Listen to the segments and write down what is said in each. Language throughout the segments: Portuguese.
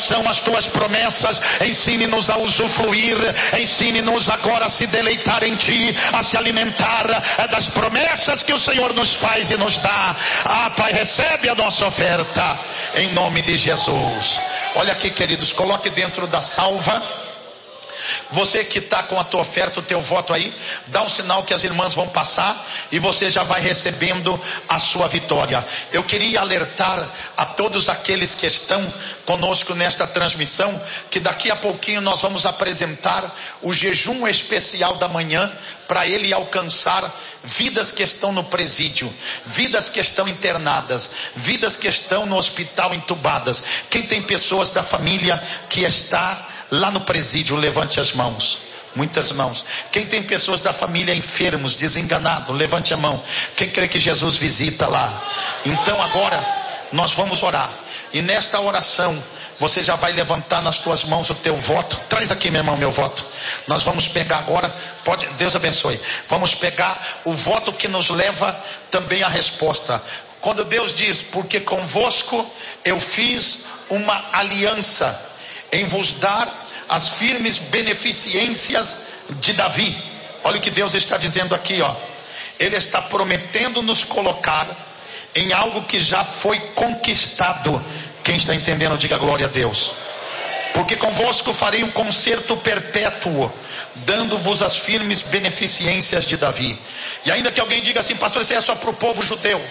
são as tuas promessas. Ensine-nos a usufruir, ensine-nos agora a se deleitar em ti, a se alimentar das promessas que o Senhor nos faz e nos dá. Pai, recebe a nossa oferta em nome de Jesus. Olha aqui, queridos, coloque dentro da salva. Você que está com a tua oferta, o teu voto aí, dá um sinal que as irmãs vão passar e você já vai recebendo a sua vitória. Eu queria alertar a todos aqueles que estão conosco nesta transmissão, que daqui a pouquinho nós vamos apresentar o jejum especial da manhã, para ele alcançar vidas que estão no presídio, vidas que estão internadas, vidas que estão no hospital entubadas. Quem tem pessoas da família que está lá no presídio, levante as mãos. Muitas mãos. Quem tem pessoas da família enfermos, desenganados, levante a mão. Quem crê que Jesus visita lá? Então agora nós vamos orar, e nesta oração você já vai levantar nas tuas mãos o teu voto. Traz aqui, meu irmão, meu voto. Nós vamos pegar agora, pode, Deus abençoe. Vamos pegar o voto que nos leva também à resposta. Quando Deus diz: porque convosco eu fiz uma aliança, em vos dar as firmes beneficências de Davi. Olha o que Deus está dizendo aqui, ó. Ele está prometendo nos colocar em algo que já foi conquistado. Quem está entendendo, diga glória a Deus. Porque convosco farei um concerto perpétuo, dando-vos as firmes beneficências de Davi. E ainda que alguém diga assim: pastor, isso aí é só para o povo judeu.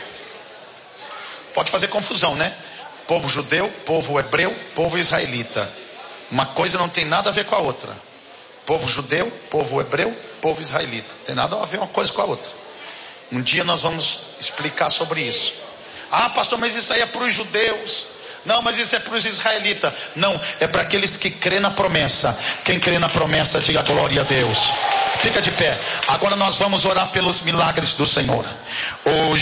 Pode fazer confusão, né? Povo judeu, povo hebreu, povo israelita. Uma coisa não tem nada a ver com a outra. Povo judeu, povo hebreu, povo israelita. Tem nada a ver uma coisa com a outra. Um dia nós vamos explicar sobre isso. Ah, pastor, mas isso aí é para os judeus. Não, mas isso é para os israelitas. Não, é para aqueles que crê na promessa. Quem crê na promessa, diga glória a Deus. Fica de pé. Agora nós vamos orar pelos milagres do Senhor. Hoje